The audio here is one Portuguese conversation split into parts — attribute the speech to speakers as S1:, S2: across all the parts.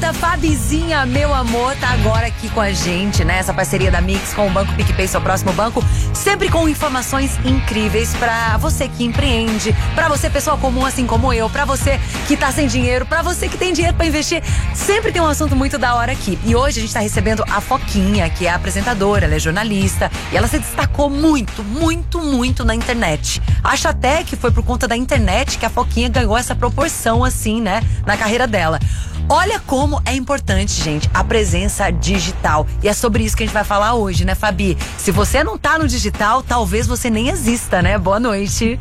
S1: volta, Fabizinha, meu amor, tá agora aqui com a gente, né? Essa parceria da Mix com o Banco PicPay, seu próximo banco, sempre com informações incríveis pra você que empreende, pra você, pessoa comum assim como eu, pra você que tá sem dinheiro, pra você que tem dinheiro pra investir. Sempre tem um assunto muito da hora aqui. E hoje a gente tá recebendo a Foquinha, que é a apresentadora, ela é jornalista, e ela se destacou muito na internet. Acho até que foi por conta da internet que a Foquinha ganhou essa proporção assim, né, na carreira dela. Olha como é importante, gente, a presença digital. E é sobre isso que a gente vai falar hoje, né, Fabi? Se você não tá no digital, talvez você nem exista, né? Boa noite.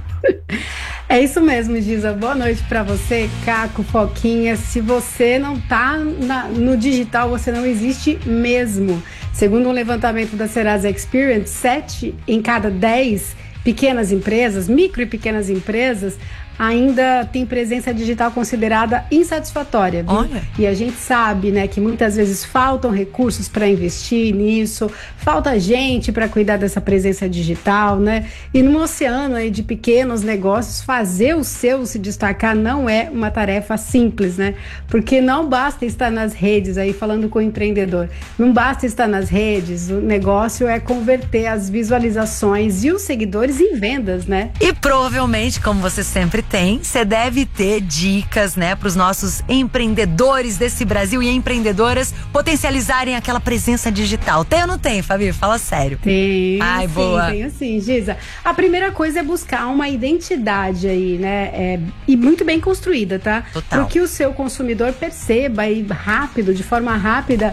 S2: É isso mesmo, Giza. Boa noite pra você, Caco, Foquinha. Se você não tá no digital, você não existe mesmo. Segundo um levantamento da Serasa Experience, 7 em cada 10 pequenas empresas, micro e pequenas empresas, ainda tem presença digital considerada insatisfatória, viu?
S1: Olha.
S2: E a gente sabe, né, que muitas vezes faltam recursos para investir nisso, falta gente para cuidar dessa presença digital, né? E num oceano aí de pequenos negócios, fazer o seu se destacar não é uma tarefa simples, né? Porque não basta estar nas redes aí falando com o empreendedor, não basta estar nas redes, o negócio é converter as visualizações e os seguidores em vendas, né?
S1: E provavelmente, como você sempre tem, você deve ter dicas, né, para os nossos empreendedores desse Brasil e empreendedoras potencializarem aquela presença digital. Tem ou não tem, Fabi? Fala sério.
S2: Tem.
S1: Ai,
S2: sim,
S1: boa.
S2: Tenho sim, Giza. A primeira coisa é buscar uma identidade aí, né? E muito bem construída, tá?
S1: Total.
S2: Para que o seu consumidor perceba aí rápido, de forma rápida,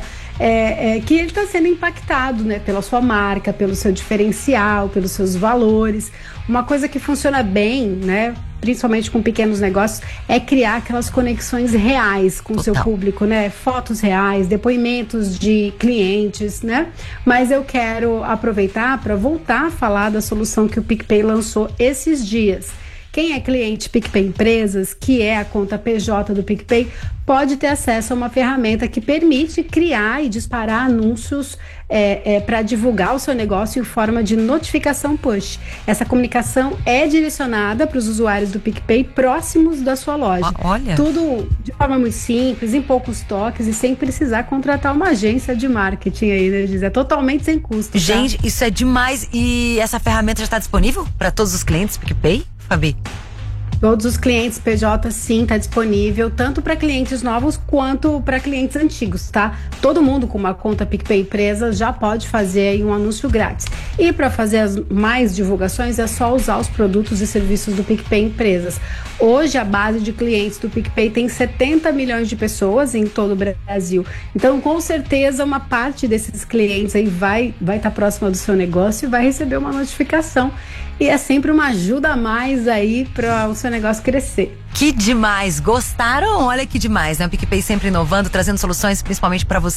S2: que ele está sendo impactado, né, pela sua marca, pelo seu diferencial, pelos seus valores. Uma coisa que funciona bem, né, principalmente com pequenos negócios, é criar aquelas conexões reais com o seu público, né? Fotos reais, depoimentos de clientes, né? Mas eu quero aproveitar para voltar a falar da solução que o PicPay lançou esses dias. Quem é cliente PicPay Empresas, que é a conta PJ do PicPay, pode ter acesso a uma ferramenta que permite criar e disparar anúncios para divulgar o seu negócio em forma de notificação push. Essa comunicação é direcionada para os usuários do PicPay próximos da sua loja.
S1: Olha.
S2: Tudo de forma muito simples, em poucos toques e sem precisar contratar uma agência de marketing aí, né, Giz? É totalmente sem custo.
S1: Gente, isso é demais. E essa ferramenta já está disponível para todos os clientes PicPay, Fabi?
S2: Todos os clientes PJ, sim, está disponível, tanto para clientes novos quanto para clientes antigos, tá? Todo mundo com uma conta PicPay Empresa já pode fazer aí um anúncio grátis. E para fazer as mais divulgações é só usar os produtos e serviços do PicPay Empresas. Hoje a base de clientes do PicPay tem 70 milhões de pessoas em todo o Brasil. Então, com certeza, uma parte desses clientes aí vai estar próxima do seu negócio e vai receber uma notificação. E é sempre uma ajuda a mais aí para o seu negócio crescer.
S1: Que demais! Gostaram? Olha que demais, né? O PicPay sempre inovando, trazendo soluções principalmente para você.